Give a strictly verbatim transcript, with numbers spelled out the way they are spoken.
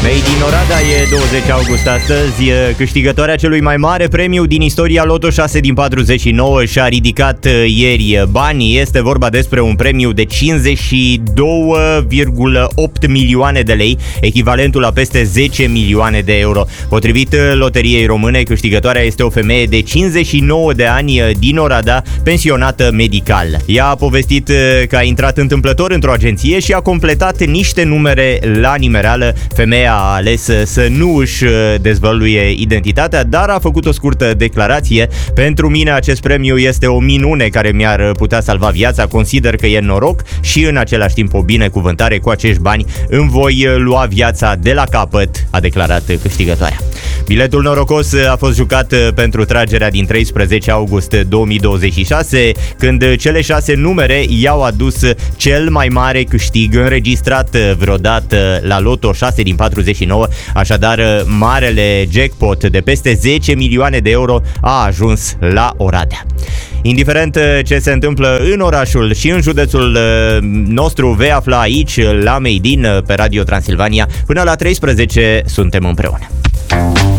Ei, din Oradea e douăzeci august astăzi. Câștigătoarea celui mai mare premiu din istoria Loto șase din patruzeci și nouă și-a ridicat ieri banii. Este vorba despre un premiu de cincizeci și doi virgulă opt milioane de lei, echivalentul la peste zece milioane de euro. Potrivit Loteriei Române, câștigătoarea este o femeie de cincizeci și nouă de ani din Oradea, pensionată medical. Ea a povestit că a intrat întâmplător într-o agenție și a completat niște numere la nimereală. Femeia a ales să nu își dezvăluie identitatea, dar a făcut o scurtă declarație. Pentru mine acest premiu este o minune care mi-ar putea salva viața, consider că e noroc și în același timp o binecuvântare. Cu acești bani îmi voi lua viața de la capăt, a declarat câștigătoarea. Biletul norocos a fost jucat pentru tragerea din treisprezece august două mii douăzeci și șase, când cele șase numere i-au adus cel mai mare câștig înregistrat vreodată la Loto șase din patruzeci și nouă, așadar marele jackpot de peste zece milioane de euro a ajuns la Oradea. Indiferent ce se întâmplă în orașul și în județul nostru, vei afla aici la Made in pe Radio Transilvania. Până la treisprezece suntem împreună.